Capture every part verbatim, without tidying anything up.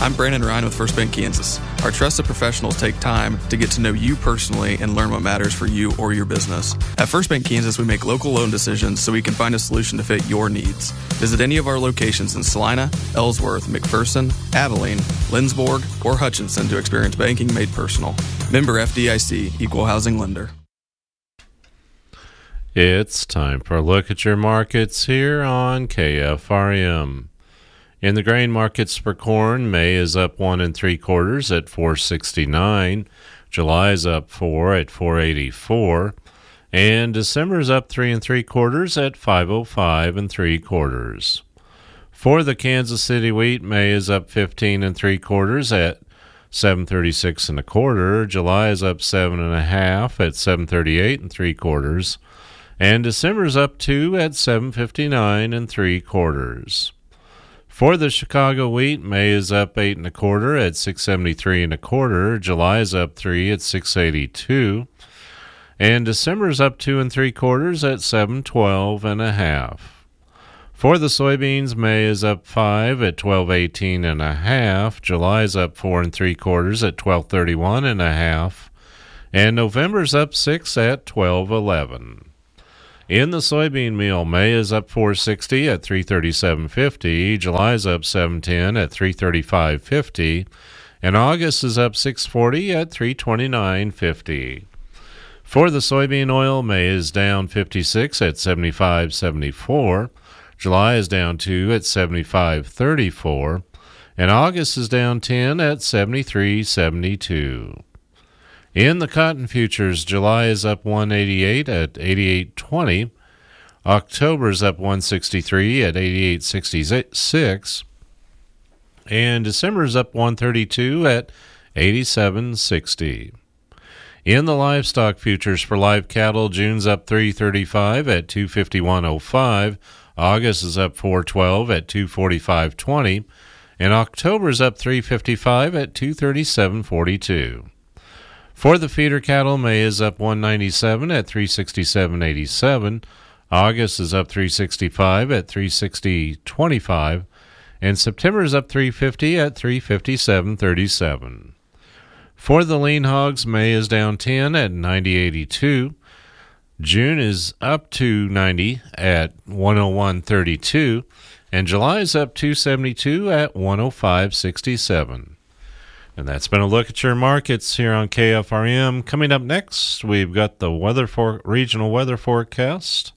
I'm Brandon Ryan with First Bank Kansas. Our trusted professionals take time to get to know you personally and learn what matters for you or your business. At First Bank Kansas, we make local loan decisions so we can find a solution to fit your needs. Visit any of our locations in Salina, Ellsworth, McPherson, Abilene, Lindsborg, or Hutchinson to experience banking made personal. Member F D I C, Equal Housing Lender. It's time for a look at your markets here on K F R M. In the grain markets for corn, May is up one and three quarters at four sixty-nine. July is up four at four eighty-four, and December is up three and three quarters at five oh five and three quarters. For the Kansas City wheat, May is up fifteen and three quarters at seven thirty-six and a quarter. July is up seven and a half at seven thirty-eight and three quarters, and December is up two at seven fifty-nine and three quarters. For the Chicago wheat, May is up eight and a quarter at six seventy-three and a quarter. July is up three at six eighty-two, and December is up two and three quarters at seven twelve and a half. For the soybeans, May is up five at twelve eighteen and a half. July is up four and three quarters at twelve thirty-one and a half, and November's up six at twelve eleven. In the soybean meal, May is up four sixty at three thirty-seven fifty, July is up seven ten at three thirty-five fifty, and August is up six forty at three twenty-nine fifty. For the soybean oil, May is down fifty-six at seventy-five seventy-four, July is down two at seventy-five thirty-four, and August is down ten at seventy-three seventy-two. In the cotton futures, July is up one eighty-eight at eighty-eight twenty. October is up one sixty-three at eighty-eight sixty-six. And December is up one thirty-two at eighty-seven sixty. In the livestock futures for live cattle, June's up three thirty-five at two fifty-one oh five. August is up four twelve at two forty-five twenty. And October is up three fifty-five at two thirty-seven forty-two. For the feeder cattle, May is up one ninety-seven at three sixty-seven eighty-seven. August is up three sixty-five at three sixty twenty-five. And September is up three fifty at three fifty-seven thirty-seven. For the lean hogs, May is down ten at ninety eighty-two. June is up two ninety at one oh one thirty-two. And July is up two seventy-two at one oh five sixty-seven. And that's been a look at your markets here on K F R M. Coming up next, we've got the weather for regional weather forecast,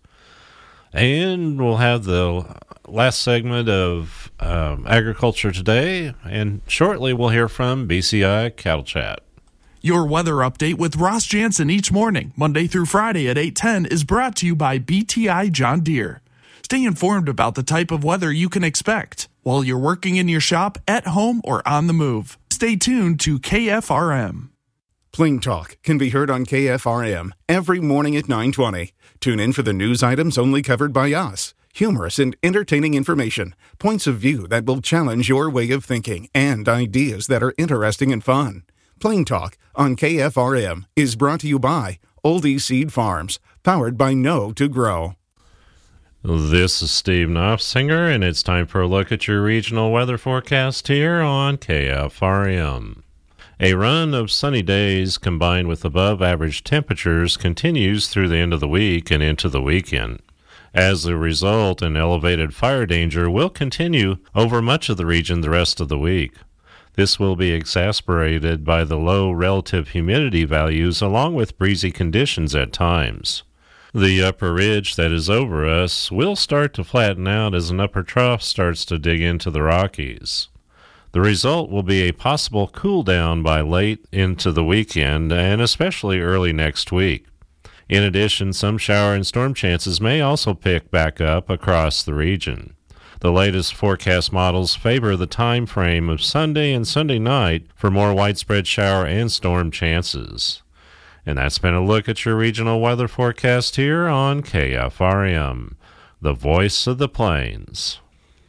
and we'll have the last segment of um, Agriculture Today, and shortly we'll hear from B C I Cattle Chat. Your weather update with Ross Jansen each morning, Monday through Friday at eight ten, is brought to you by B T I John Deere. Stay informed about the type of weather you can expect while you're working in your shop, at home, or on the move. Stay tuned to K F R M. Plain Talk can be heard on K F R M every morning at nine twenty. Tune in for the news items only covered by us. Humorous and entertaining information, points of view that will challenge your way of thinking, and ideas that are interesting and fun. Plain Talk on K F R M is brought to you by Oldie Seed Farms, powered by Know to Grow. This is Steve Knopfsinger, and it's time for a look at your regional weather forecast here on K F R M. A run of sunny days combined with above-average temperatures continues through the end of the week and into the weekend. As a result, an elevated fire danger will continue over much of the region the rest of the week. This will be exacerbated by the low relative humidity values along with breezy conditions at times. The upper ridge that is over us will start to flatten out as an upper trough starts to dig into the Rockies. The result will be a possible cool down by late into the weekend and especially early next week. In addition, some shower and storm chances may also pick back up across the region. The latest forecast models favor the time frame of Sunday and Sunday night for more widespread shower and storm chances. And that's been a look at your regional weather forecast here on K F R M, the voice of the plains.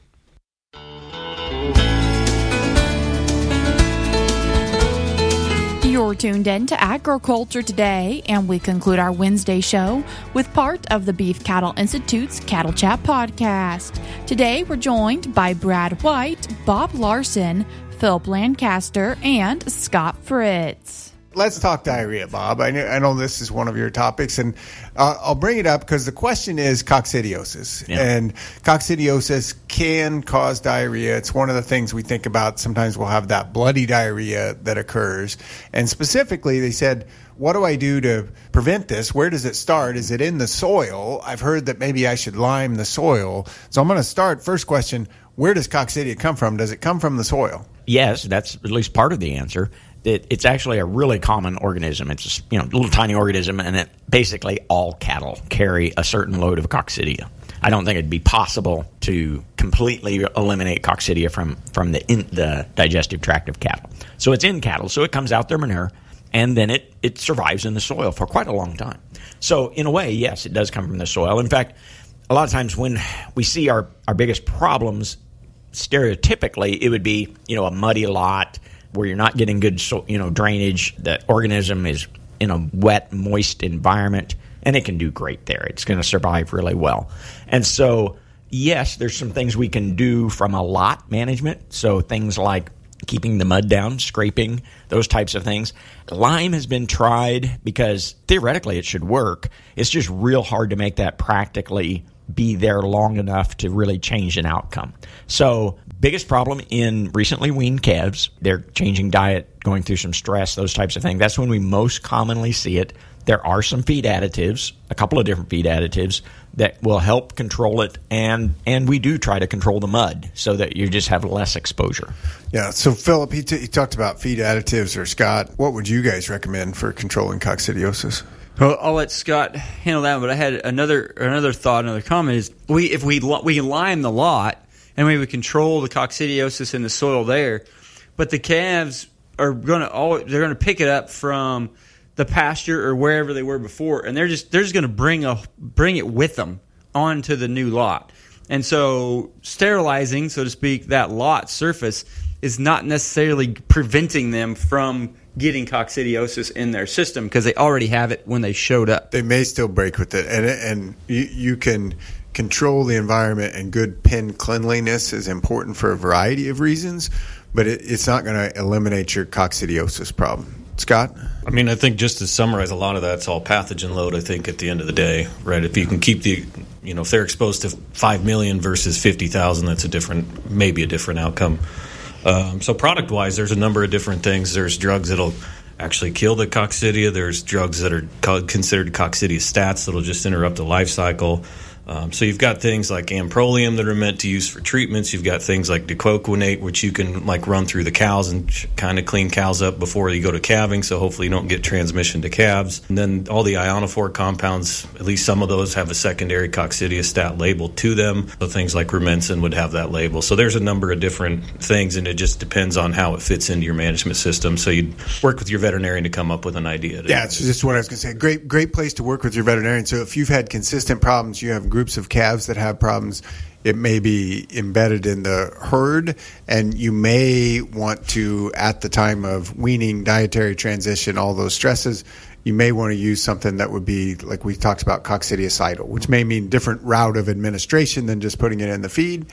Your tuned in to Agriculture Today, and we conclude our Wednesday show with part of the Beef Cattle Institute's Cattle Chat podcast. Today, we're joined by Brad White, Bob Larson, Philip Lancaster, and Scott Fritz. Let's talk diarrhea, Bob. I know, I know this is one of your topics, and uh, I'll bring it up because the question is coccidiosis. Yeah. And coccidiosis can cause diarrhea. It's one of the things we think about. Sometimes we'll have that bloody diarrhea that occurs. And specifically, they said, what do I do to prevent this? Where does it start? Is it in the soil? I've heard that maybe I should lime the soil. So I'm going to start. First question, where does coccidia come from? Does it come from the soil? Yes, that's at least part of the answer. It, it's actually a really common organism. It's a you know, little tiny organism, and it, basically all cattle carry a certain load of coccidia. I don't think it'd be possible to completely eliminate coccidia from, from the, in, the digestive tract of cattle. So it's in cattle, so it comes out their manure, and then it, it survives in the soil for quite a long time. So in a way, yes, it does come from the soil. In fact, a lot of times when we see our, our biggest problems, stereotypically, it would be you know a muddy lot, where you're not getting good, you know, drainage. The organism is in a wet, moist environment, and it can do great there. It's going to survive really well. And so, yes, there's some things we can do from a lot management. So things like keeping the mud down, scraping, those types of things. Lime has been tried because theoretically it should work. It's just real hard to make that practically be there long enough to really change an outcome. So biggest problem in recently weaned calves, they're changing diet, going through some stress, those types of things. That's when we most commonly see it. There are some feed additives, a couple of different feed additives that will help control it, and and we do try to control the mud so that you just have less exposure. Yeah, so Philip, he, t- he talked about feed additives, or Scott, what would you guys recommend for controlling coccidiosis? Well, I'll let Scott handle that, but I had another another thought, another comment is we if we we lime the lot and we would control the coccidiosis in the soil there, but the calves are going to always they're going to pick it up from the pasture or wherever they were before, and they're just they're just going to bring a bring it with them onto the new lot. And so sterilizing, so to speak, that lot surface is not necessarily preventing them from getting coccidiosis in their system because they already have it when they showed up. They may still break with it, and and you, you can control the environment, and good pen cleanliness is important for a variety of reasons, but it, it's not going to eliminate your coccidiosis problem. Scott? I mean, I think just to summarize, a lot of that's all pathogen load, I think, at the end of the day, right? If you can keep the, you know, if they're exposed to five million versus fifty thousand, that's a different, maybe a different outcome. Um, so product-wise, there's a number of different things. There's drugs that'll actually kill the coccidia. There's drugs that are considered coccidiostats that'll just interrupt the life cycle. Um, so you've got things like amprolium that are meant to use for treatments. You've got things like diclofenac, which you can like run through the cows and sh- kind of clean cows up before you go to calving, so hopefully you don't get transmission to calves. And then all the ionophore compounds, at least some of those have a secondary coccidiostat label to them. So things like rumensin would have that label. So there's a number of different things, and it just depends on how it fits into your management system. So you'd work with your veterinarian to come up with an idea. Yeah, it's just what I was going to say. Great, great place to work with your veterinarian. So if you've had consistent problems, you have groups of calves that have problems, it may be embedded in the herd, and you may want to, at the time of weaning, dietary transition, all those stresses, you may want to use something that would be, like we talked about, coccidiocidal, which may mean different route of administration than just putting it in the feed.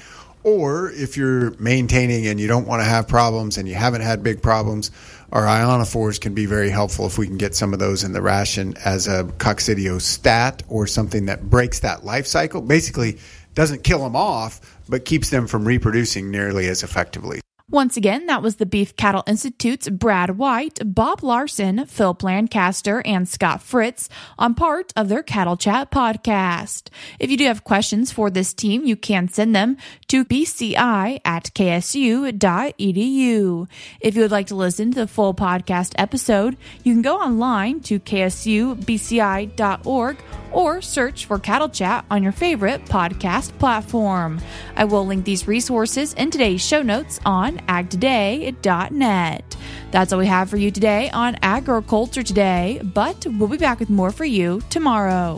Or if you're maintaining and you don't want to have problems and you haven't had big problems, our ionophores can be very helpful if we can get some of those in the ration as a coccidiostat or something that breaks that life cycle. Basically, doesn't kill them off, but keeps them from reproducing nearly as effectively. Once again, that was the Beef Cattle Institute's Brad White, Bob Larson, Philip Lancaster, and Scott Fritz on part of their Cattle Chat podcast. If you do have questions for this team, you can send them to b c i at k s u dot e d u. If you would like to listen to the full podcast episode, you can go online to k s u b c i dot org or search for Cattle Chat on your favorite podcast platform. I will link these resources in today's show notes on ag today dot net. That's all we have for you today on Agriculture Today, but we'll be back with more for you tomorrow.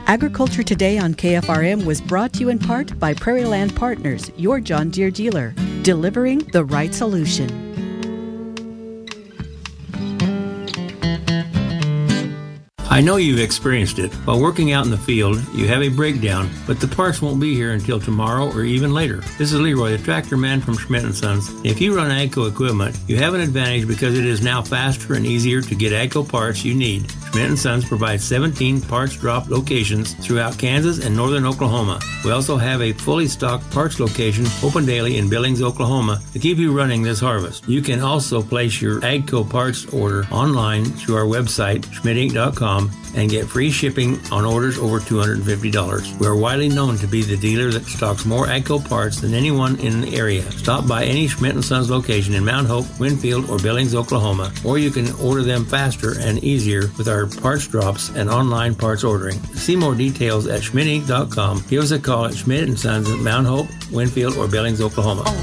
Agriculture Today on K F R M was brought to you in part by Prairie Land Partners, your John Deere dealer, delivering the right solution. I know you've experienced it. While working out in the field, you have a breakdown, but the parts won't be here until tomorrow or even later. This is Leroy, the tractor man from Schmidt and Sons. If you run AGCO equipment, you have an advantage because it is now faster and easier to get AGCO parts you need. Schmidt and Sons provides seventeen parts drop locations throughout Kansas and northern Oklahoma. We also have a fully stocked parts location open daily in Billings, Oklahoma to keep you running this harvest. You can also place your AGCO parts order online through our website, schmidt inc dot com, and get free shipping on orders over two hundred fifty dollars. We are widely known to be the dealer that stocks more AGCO parts than anyone in the area. Stop by any Schmidt and Sons location in Mount Hope, Winfield, or Billings, Oklahoma, or you can order them faster and easier with our parts drops and online parts ordering. See more details at schmidt inc dot com. Give us a call at Schmidt and Sons at Mount Hope, Winfield, or Billings, Oklahoma.